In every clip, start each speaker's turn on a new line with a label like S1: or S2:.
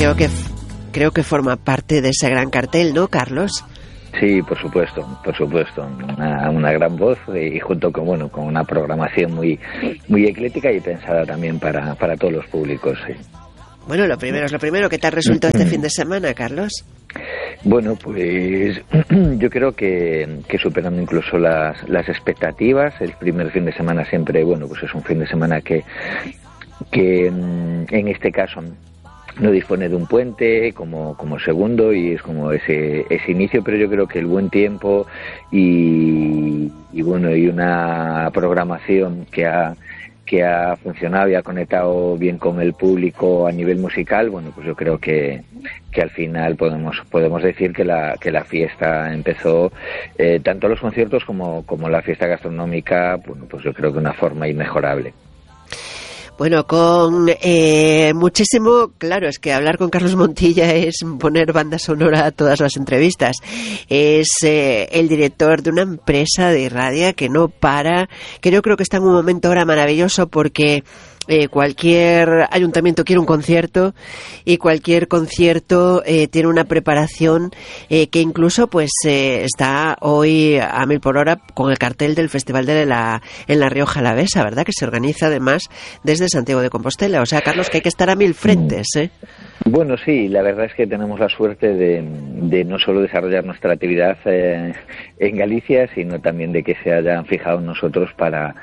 S1: creo que forma parte de ese gran cartel, ¿no, Carlos?
S2: Sí, por supuesto, una gran voz y junto con una programación muy ecléctica y pensada también para todos los públicos. Sí.
S1: Bueno, lo primero, ¿qué tal resultó este fin de semana, Carlos?
S2: Bueno, pues yo creo que superando incluso las expectativas. El primer fin de semana siempre, pues es un fin de semana que en este caso no dispone de un puente como segundo y es como ese inicio, pero yo creo que el buen tiempo y una programación que ha funcionado y ha conectado bien con el público a nivel musical, pues yo creo que al final podemos decir que la fiesta empezó, tanto los conciertos como la fiesta gastronómica, pues yo creo que de una forma inmejorable.
S1: Bueno, con muchísimo, claro, es que hablar con Carlos Montilla es poner banda sonora a todas las entrevistas. Es el director de una empresa de irradia que no para, que yo creo que está en un momento ahora maravilloso porque cualquier ayuntamiento quiere un concierto y cualquier concierto tiene una preparación que incluso está hoy a 1000 por hora con el cartel del Festival en la Rioja Alavesa, ¿verdad? Que se organiza además desde Santiago de Compostela. O sea, Carlos, que hay que estar a 1000 frentes, ¿eh?
S2: Bueno, sí, la verdad es que tenemos la suerte de no solo desarrollar nuestra actividad en Galicia, sino también de que se hayan fijado en nosotros para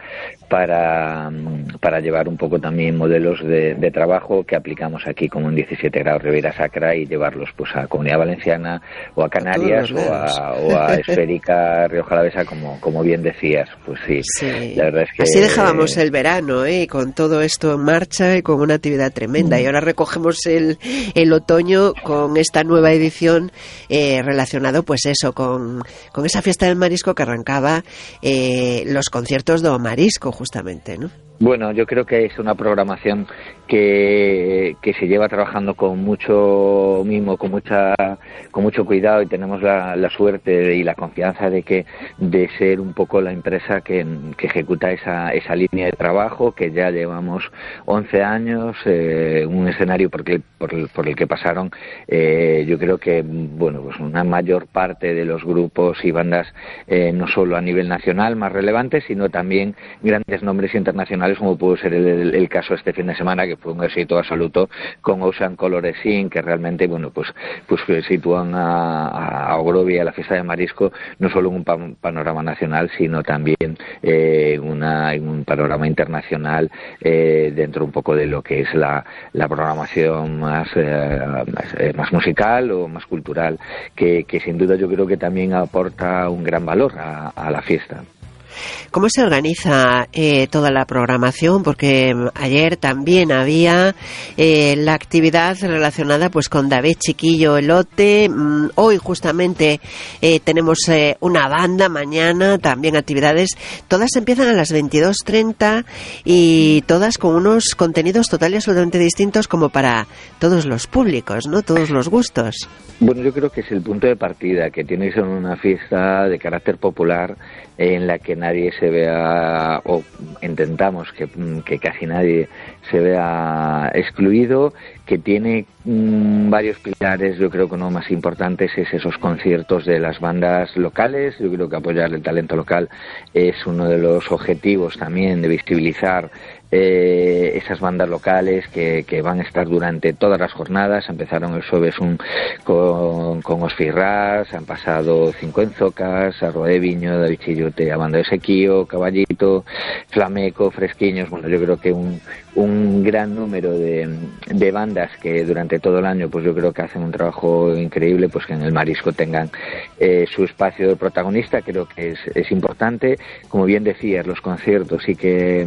S2: llevar un poco también modelos de trabajo que aplicamos aquí como en 17 grados Ribeira Sacra y llevarlos pues a Comunidad Valenciana o a Canarias o a Esférica Rioja Alavesa como bien decías. Pues sí, la verdad es que
S1: así dejábamos el verano, con todo esto en marcha y con una actividad tremenda y ahora recogemos el otoño con esta nueva edición relacionado pues eso con esa fiesta del marisco que arrancaba los conciertos do marisco justamente, ¿no?
S2: Bueno, yo creo que es una programación que se lleva trabajando con mucho mimo, con mucho cuidado y tenemos la suerte y la confianza de ser un poco la empresa que ejecuta esa línea de trabajo, que ya llevamos 11 años, un escenario por el que pasaron, yo creo que pues una mayor parte de los grupos y bandas, no solo a nivel nacional más relevantes, sino también grandes nombres internacionales, como pudo ser el caso este fin de semana, que fue un éxito absoluto con Ocean Color Scene, que realmente pues sitúan a Ogrovia, a la fiesta de marisco, no solo en un panorama nacional, sino también en un panorama internacional, dentro un poco de lo que es la programación más musical o más cultural, que sin duda yo creo que también aporta un gran valor a la fiesta.
S1: ¿Cómo se organiza toda la programación? Porque ayer también había la actividad relacionada pues con David Chiquillo Elote. Hoy justamente tenemos una banda, mañana también actividades. Todas empiezan a las 22:30 y todas con unos contenidos total y absolutamente distintos como para todos los públicos, ¿no? Todos los gustos.
S2: Bueno, yo creo que es el punto de partida, que tiene que ser una fiesta de carácter popular en la que nadie se vea, o intentamos que casi nadie se vea excluido, que tiene varios pilares. Yo creo que uno de los más importantes es esos conciertos de las bandas locales. Yo creo que apoyar el talento local es uno de los objetivos también, de visibilizar esas bandas locales que van a estar durante todas las jornadas. Empezaron el jueves con Os Firrás, han pasado Cinco Enzocas, Arroa de Viño, David Chillote, a banda de Sequío, Caballito, Flameco, Fresquiños. Bueno, yo creo que un gran número de bandas que durante todo el año pues yo creo que hacen un trabajo increíble, pues que en el marisco tengan su espacio de protagonista. Creo que es importante. Como bien decías, los conciertos sí que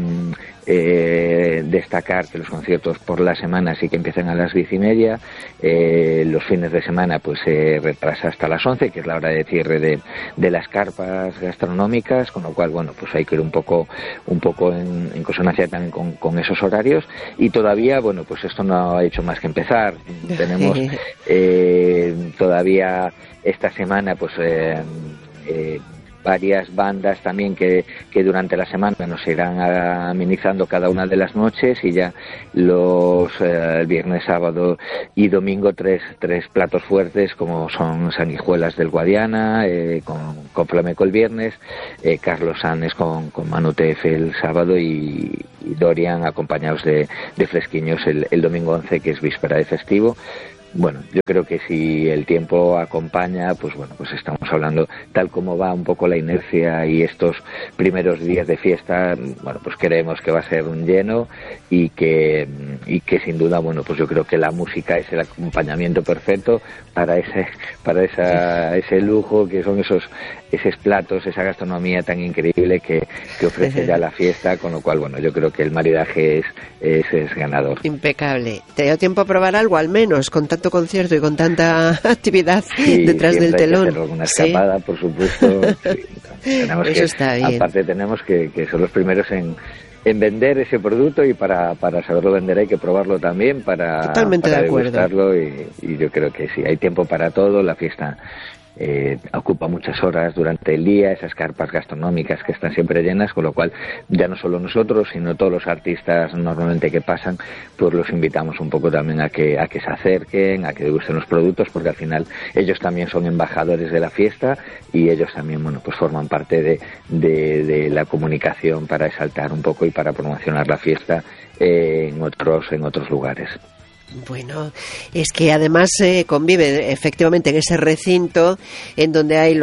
S2: destacar que los conciertos por la semana sí que empiezan a las 10:30, los fines de semana pues se retrasa hasta las 11, que es la hora de cierre de las carpas gastronómicas, con lo cual pues hay que ir un poco en consonancia también con esos horarios. Y todavía pues esto no ha hecho más que empezar. Tenemos todavía esta semana varias bandas también que durante la semana nos irán amenizando cada una de las noches, y ya el viernes, sábado y domingo tres platos fuertes, como son Sanguijuelas del Guadiana, con Flamenco el viernes, Carlos Sanes con Manu Tefe el sábado, y Dorian acompañados de Fresquiños el domingo 11, que es víspera de festivo. Bueno, yo creo que si el tiempo acompaña, pues bueno, pues estamos hablando, tal como va un poco la inercia y estos primeros días de fiesta, bueno, pues creemos que va a ser un lleno, y que sin duda, bueno, pues yo creo que la música es el acompañamiento perfecto para ese lujo que son esos platos, esa gastronomía tan increíble que ofrece ya la fiesta, con lo cual, bueno, yo creo que el maridaje es ganador.
S1: Impecable. ¿Te dio tiempo a probar algo, al menos, con tanto concierto y con tanta actividad detrás del telón?
S2: Hay que hacer alguna escapada, ¿sí? Por supuesto. Sí.
S1: Eso está bien.
S2: Aparte tenemos que son los primeros en vender ese producto, y para saberlo vender hay que probarlo también, para degustarlo, y yo creo que sí, hay tiempo para todo. La fiesta ocupa muchas horas durante el día, esas carpas gastronómicas que están siempre llenas, con lo cual ya no solo nosotros, sino todos los artistas normalmente que pasan, pues los invitamos un poco también a que se acerquen, a que degusten los productos, porque al final ellos también son embajadores de la fiesta, y ellos también, bueno, pues forman parte de la comunicación para exaltar un poco y para promocionar la fiesta en otros lugares.
S1: Bueno, es que además convive efectivamente en ese recinto en donde hay